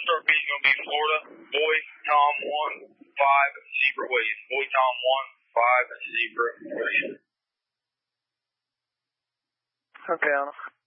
start being going to be Florida. Boy, Tom 1, 5, Zebra Williams. Boy, Tom 1, 5, Zebra Williams. Okay, Anna.